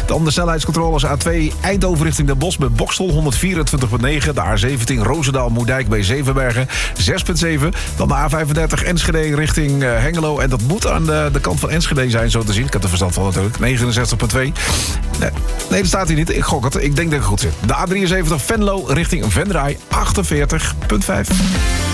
Dan de snelheidscontroles A2 Eindhoven richting Den Bosch bij Bokstel 124,9. De A17 Roosendaal-Moerdijk bij Zevenbergen 6,7. Dan de A35 Enschede richting Hengelo. En dat moet aan de kant van Enschede zijn, zo te zien. Ik heb er verstand van natuurlijk. 69,2. Nee, dat staat hier niet. Ik gok het. Ik denk dat ik goed zit. De A73 Venlo richting Venray 48,5.